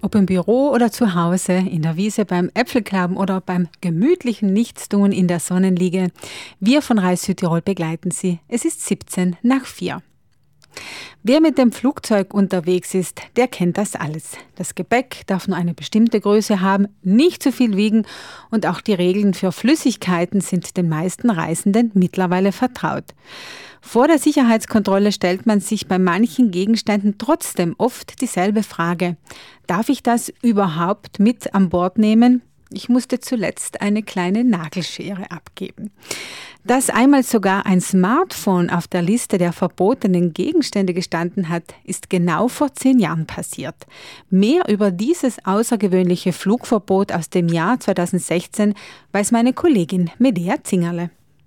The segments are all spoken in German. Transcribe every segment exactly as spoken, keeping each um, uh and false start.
Ob im Büro oder zu Hause, in der Wiese beim Äpfelklappen oder beim gemütlichen Nichtstun in der Sonnenliege. Wir von Reis Südtirol begleiten Sie. Es ist siebzehn nach vier. Wer mit dem Flugzeug unterwegs ist, der kennt das alles. Das Gepäck darf nur eine bestimmte Größe haben, nicht zu viel wiegen und auch die Regeln für Flüssigkeiten sind den meisten Reisenden mittlerweile vertraut. Vor der Sicherheitskontrolle stellt man sich bei manchen Gegenständen trotzdem oft dieselbe Frage: Darf ich das überhaupt mit an Bord nehmen? Ich musste zuletzt eine kleine Nagelschere abgeben. Dass einmal sogar ein Smartphone auf der Liste der verbotenen Gegenstände gestanden hat, ist genau vor zehn Jahren passiert. Mehr über dieses außergewöhnliche Flugverbot aus dem Jahr zweitausendsechzehn weiß meine Kollegin Medea Zingerle.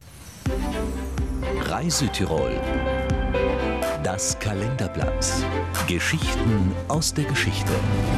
Reis Südtirol. Das Kalenderblatt. Geschichten aus der Geschichte.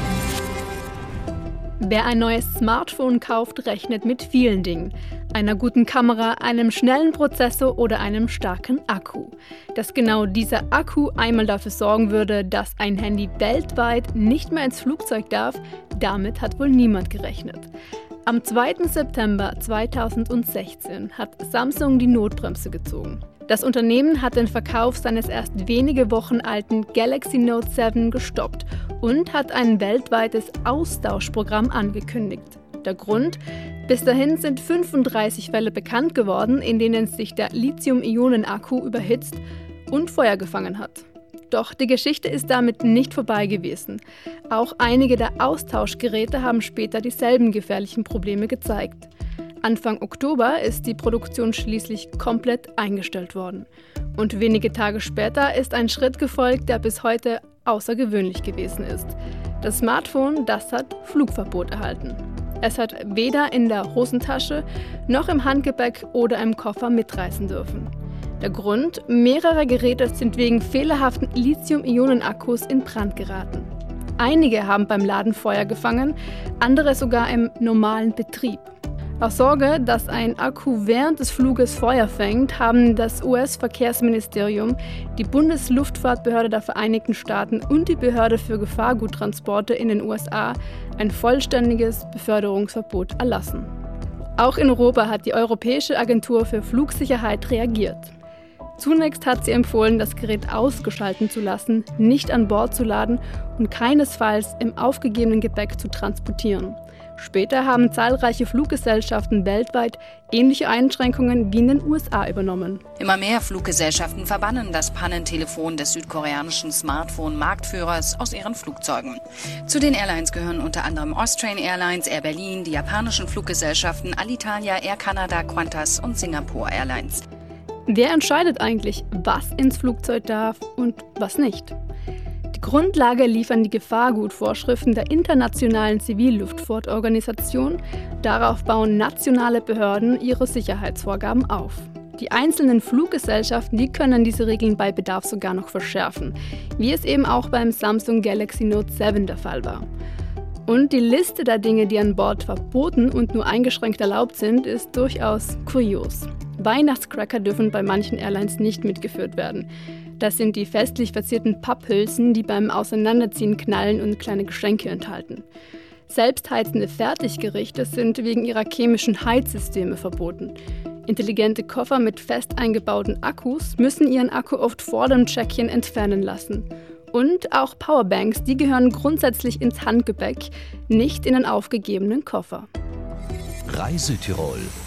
Wer ein neues Smartphone kauft, rechnet mit vielen Dingen. Einer guten Kamera, einem schnellen Prozessor oder einem starken Akku. Dass genau dieser Akku einmal dafür sorgen würde, dass ein Handy weltweit nicht mehr ins Flugzeug darf, damit hat wohl niemand gerechnet. Am zweiten September zweitausendsechzehn hat Samsung die Notbremse gezogen. Das Unternehmen hat den Verkauf seines erst wenige Wochen alten Galaxy Note sieben gestoppt und hat ein weltweites Austauschprogramm angekündigt. Der Grund? Bis dahin sind fünfunddreißig Fälle bekannt geworden, in denen sich der Lithium-Ionen-Akku überhitzt und Feuer gefangen hat. Doch die Geschichte ist damit nicht vorbei gewesen. Auch einige der Austauschgeräte haben später dieselben gefährlichen Probleme gezeigt. Anfang Oktober ist die Produktion schließlich komplett eingestellt worden. Und wenige Tage später ist ein Schritt gefolgt, der bis heute außergewöhnlich gewesen ist. Das Smartphone, das hat Flugverbot erhalten. Es hat weder in der Hosentasche noch im Handgepäck oder im Koffer mitreisen dürfen. Der Grund? Mehrere Geräte sind wegen fehlerhaften Lithium-Ionen-Akkus in Brand geraten. Einige haben beim Laden Feuer gefangen, andere sogar im normalen Betrieb. Aus Sorge, dass ein Akku während des Fluges Feuer fängt, haben das U S-Verkehrsministerium, die Bundesluftfahrtbehörde der Vereinigten Staaten und die Behörde für Gefahrguttransporte in den U S A ein vollständiges Beförderungsverbot erlassen. Auch in Europa hat die Europäische Agentur für Flugsicherheit reagiert. Zunächst hat sie empfohlen, das Gerät ausgeschalten zu lassen, nicht an Bord zu laden und keinesfalls im aufgegebenen Gepäck zu transportieren. Später haben zahlreiche Fluggesellschaften weltweit ähnliche Einschränkungen wie in den U S A übernommen. Immer mehr Fluggesellschaften verbannen das Pannentelefon des südkoreanischen Smartphone-Marktführers aus ihren Flugzeugen. Zu den Airlines gehören unter anderem Austrian Airlines, Air Berlin, die japanischen Fluggesellschaften Alitalia, Air Canada, Qantas und Singapore Airlines. Wer entscheidet eigentlich, was ins Flugzeug darf und was nicht? Die Grundlage liefern die Gefahrgutvorschriften der Internationalen Zivilluftfahrtorganisation. Darauf bauen nationale Behörden ihre Sicherheitsvorgaben auf. Die einzelnen Fluggesellschaften, die können diese Regeln bei Bedarf sogar noch verschärfen, wie es eben auch beim Samsung Galaxy Note sieben der Fall war. Und die Liste der Dinge, die an Bord verboten und nur eingeschränkt erlaubt sind, ist durchaus kurios. Weihnachtscracker dürfen bei manchen Airlines nicht mitgeführt werden. Das sind die festlich verzierten Papphülsen, die beim Auseinanderziehen knallen und kleine Geschenke enthalten. Selbstheizende Fertiggerichte sind wegen ihrer chemischen Heizsysteme verboten. Intelligente Koffer mit fest eingebauten Akkus müssen ihren Akku oft vor dem Check-in entfernen lassen. Und auch Powerbanks, die gehören grundsätzlich ins Handgepäck, nicht in den aufgegebenen Koffer. Reis Südtirol.